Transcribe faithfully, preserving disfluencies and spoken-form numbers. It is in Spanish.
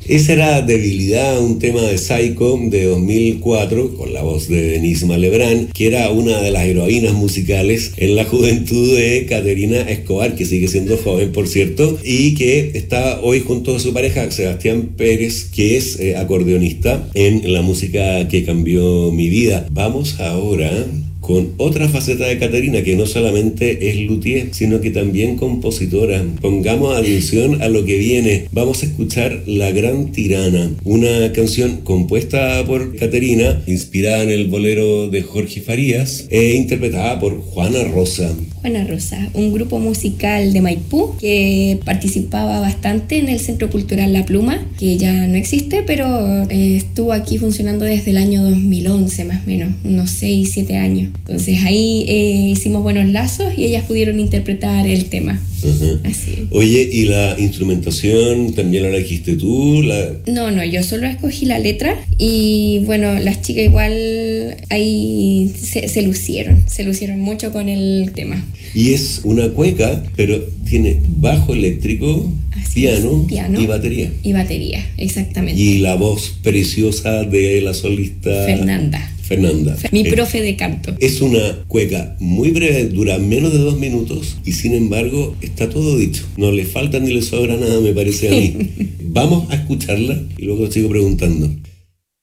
Esa era Debilidad, un tema de Psycho de dos mil cuatro, con la voz de Denise Malebrán, que era una de las heroínas musicales en la juventud de Caterina Escobar, que sigue siendo joven, por cierto, y que está hoy junto a su pareja, Sebastián Pérez, que es eh, acordeonista en la música que cambió mi vida. Vamos ahora con otra faceta de Caterina, que no solamente es luthier, sino que también compositora. Pongamos atención a lo que viene. Vamos a escuchar La Gran Tirana, una canción compuesta por Caterina, inspirada en el bolero de Jorge Farías e interpretada por Juana Rosa. Juana Rosa, un grupo musical de Maipú que participaba bastante en el Centro Cultural La Pluma, que ya no existe, pero eh, estuvo aquí funcionando desde el año dos mil once más o menos, unos seis, siete años. Entonces ahí eh, hicimos buenos lazos y ellas pudieron interpretar el tema. Uh-huh. Así. Oye, ¿y la instrumentación también la elegiste tú? La... No, no, yo solo escogí la letra y bueno, las chicas igual ahí se, se lucieron, se lucieron mucho con el tema. Y es una cueca, pero tiene bajo eléctrico, piano, piano y batería. Y batería, exactamente. Y la voz preciosa de la solista Fernanda. Fernanda. Mi profe de canto. Es una cueca muy breve, dura menos de dos minutos y sin embargo está todo dicho. No le falta ni le sobra nada, me parece a mí. Vamos a escucharla y luego sigo preguntando.